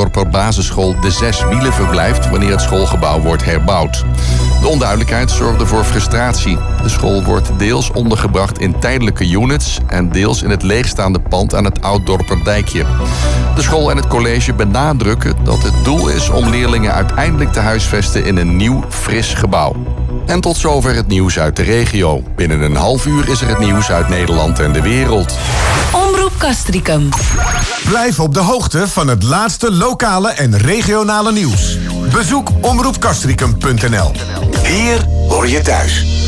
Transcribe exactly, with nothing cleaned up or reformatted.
Ouddorper basisschool De Zes Wielen verblijft wanneer het schoolgebouw wordt herbouwd. De onduidelijkheid zorgde voor frustratie. De school wordt deels ondergebracht in tijdelijke units en deels in het leegstaande pand aan het Ouddorper dijkje. De school en het college benadrukken dat het doel is om leerlingen uiteindelijk te huisvesten in een nieuw, fris gebouw. En tot zover het nieuws uit de regio. Binnen een half uur is er het nieuws uit Nederland en de wereld. Omroep Castricum. Blijf op de hoogte van het laatste lokale en regionale nieuws. Bezoek omroep castricum punt n l. Hier hoor je thuis.